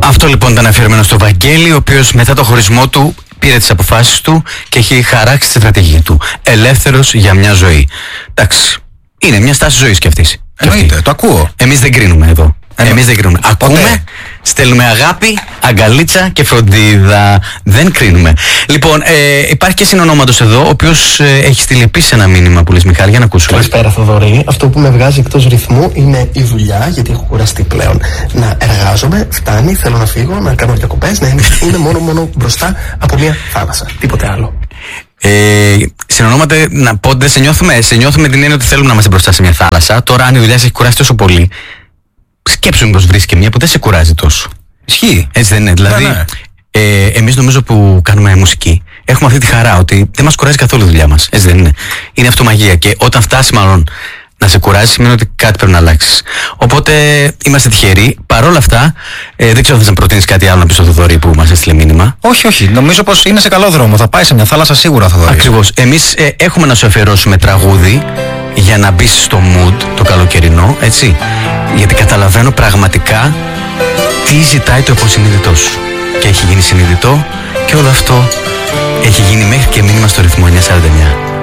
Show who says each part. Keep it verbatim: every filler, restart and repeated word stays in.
Speaker 1: Αυτό λοιπόν ήταν αφιερωμένο στο Βαγγέλη, ο οποίος μετά το χωρισμό του πήρε τις αποφάσεις του και έχει χαράξει τη στρατηγική του. Ελεύθερος για μια ζωή. Εντάξει, είναι μια στάση ζωής κι αυτή.
Speaker 2: Εννοείται, το ακούω.
Speaker 1: Εμείς δεν κρίνουμε εδώ.
Speaker 2: Εννο...
Speaker 1: Εμείς δεν κρίνουμε. Ακούμε,
Speaker 2: Ποτέ.
Speaker 1: στέλνουμε αγάπη, αγκαλίτσα και φροντίδα. Δεν κρίνουμε. Λοιπόν, ε, υπάρχει και συνονόματος εδώ, ο οποίος ε, έχει στείλει επίσης ένα μήνυμα που λες, Μιχάλη, για να ακούσουμε.
Speaker 3: Καλησπέρα, Θοδωρή. Αυτό που με βγάζει εκτός ρυθμού είναι η δουλειά, γιατί έχω κουραστεί πλέον να εργάζομαι. Φτάνει, θέλω να φύγω, να κάνω διακοπές, να είμαι μόνο, μόνο μπροστά από μια θάλασσα. Τίποτε άλλο.
Speaker 1: Ε, συνονόματα, να πω, δεν σε νιώθουμε. Σε νιώθουμε την έννοια ότι θέλουμε να είμαστε μπροστά σε μια θάλασσα. Τώρα, αν η δουλειά σε έχει κουράσει τόσο πολύ, σκέψου μήπως βρεις και μια που δεν σε κουράζει τόσο.
Speaker 2: Ισχύει.
Speaker 1: Έτσι δεν είναι? Δηλαδή,
Speaker 2: ναι, ναι.
Speaker 1: Ε, εμείς νομίζω που κάνουμε μουσική, έχουμε αυτή τη χαρά ότι δεν μας κουράζει καθόλου η δουλειά μας. Έτσι δεν είναι? Είναι αυτομαγεία. Και όταν φτάσει, μάλλον, να σε κουράζει, σημαίνει ότι κάτι πρέπει να αλλάξει. Οπότε είμαστε τυχεροί. Παρ' όλα αυτά, ε, δεν ξέρω αν θες να προτείνεις κάτι άλλο να πεις στο Θοδωρή που μας έστειλε μήνυμα.
Speaker 2: Όχι, όχι. Νομίζω πως είναι σε καλό δρόμο. Θα πάει σε μια θάλασσα σίγουρα, Θοδωρή.
Speaker 1: Ακριβώς. Εμείς ε, έχουμε να σου αφιερώσουμε τραγούδι για να μπεις στο mood το καλοκαιρινό, έτσι. Γιατί καταλαβαίνω πραγματικά τι ζητάει το υποσυνείδητό σου. Και έχει γίνει συνειδητό και όλο αυτό έχει γίνει μέχρι και μήνυμα στο ρυθμό εννιά σαράντα εννιά.